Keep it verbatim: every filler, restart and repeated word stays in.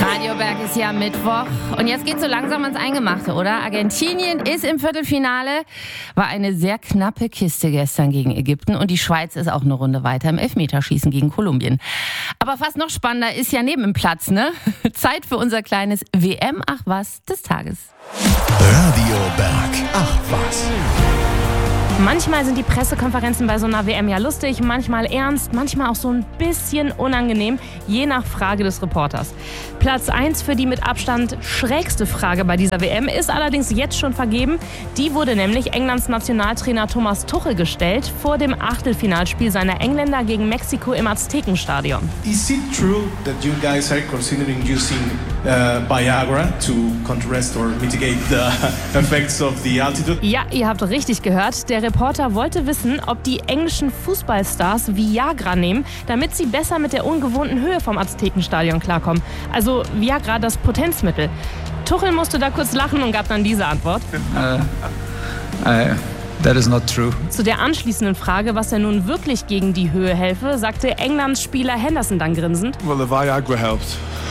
Radio Berg ist ja Mittwoch und jetzt geht's so langsam ans Eingemachte, oder? Argentinien ist im Viertelfinale, war eine sehr knappe Kiste gestern gegen Ägypten und die Schweiz ist auch eine Runde weiter im Elfmeterschießen gegen Kolumbien. Aber fast noch spannender ist ja neben dem Platz, ne? Zeit für unser kleines W M Ach was des Tages. Radio Berg. Ach was. Manchmal sind die Pressekonferenzen bei so einer W M ja lustig, manchmal ernst, manchmal auch so ein bisschen unangenehm, je nach Frage des Reporters. Platz eins für die mit Abstand schrägste Frage bei dieser W M ist allerdings jetzt schon vergeben. Die wurde nämlich Englands Nationaltrainer Thomas Tuchel gestellt vor dem Achtelfinalspiel seiner Engländer gegen Mexiko im Aztekenstadion. Is it true that you guys are considering using uh, Viagra to contrast or mitigate the effects of the altitude? Ja, ihr habt richtig gehört. Der Reporter wollte wissen, ob die englischen Fußballstars Viagra nehmen, damit sie besser mit der ungewohnten Höhe vom Aztekenstadion klarkommen. Also Viagra, das Potenzmittel. Tuchel musste da kurz lachen und gab dann diese Antwort. Uh, I, that is not true. Zu der anschließenden Frage, was er nun wirklich gegen die Höhe helfe, sagte Englands Spieler Henderson dann grinsend. Well, the Viagra helped.